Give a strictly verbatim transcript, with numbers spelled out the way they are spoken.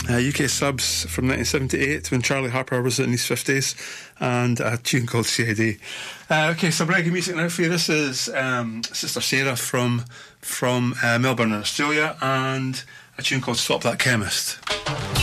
Uh, U K subs from nineteen seventy-eight when Charlie Harper was in his fifties, and a tune called C I D. Uh, okay, some reggae music now for you. This is um, Sister Sarah from from uh, Melbourne in Australia, and a tune called Stop That Chemist.